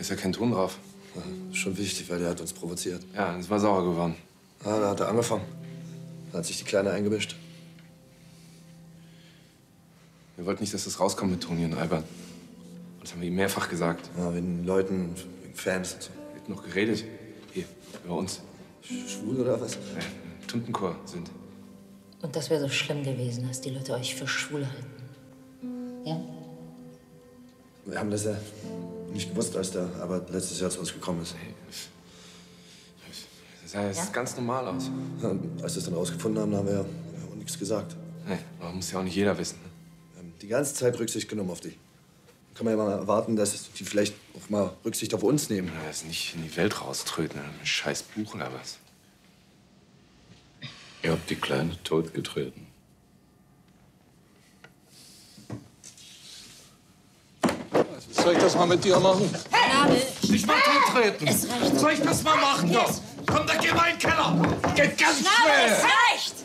Ist ja kein Ton drauf. Ja, schon wichtig, weil der hat uns provoziert. Ja, es war sauer geworden. Ah, da hat er angefangen. Da hat sich die Kleine eingemischt. Wir wollten nicht, dass das rauskommt mit Toni und Albert. Das haben wir ihm mehrfach gesagt. Ja, wegen Leuten, wegen Fans und so. Wir hätten noch geredet. Hier, über uns. Schwul oder was? Tuntenchor sind. Und das wäre so schlimm gewesen, dass die Leute euch für schwul halten. Ja? Wir haben das ja nicht gewusst, als der aber letztes Jahr zu uns gekommen ist. Das sah jetzt ganz normal aus. Ja, und als wir es dann rausgefunden haben, haben wir ja auch nichts gesagt. Nee, aber muss ja auch nicht jeder wissen. Ne? Wir haben die ganze Zeit Rücksicht genommen auf die. Kann man ja mal erwarten, dass die vielleicht auch mal Rücksicht auf uns nehmen. Ja, das nicht in die Welt rauströten, ein scheiß Buch oder was? Ihr habt die Kleine totgetreten. Soll ich das mal mit dir machen? Nabel! Nicht mal tottreten! Es reicht. Soll ich das mal machen? Yes. Komm, dann geh mal in den Keller! Geht ganz Nabel, schnell! es reicht!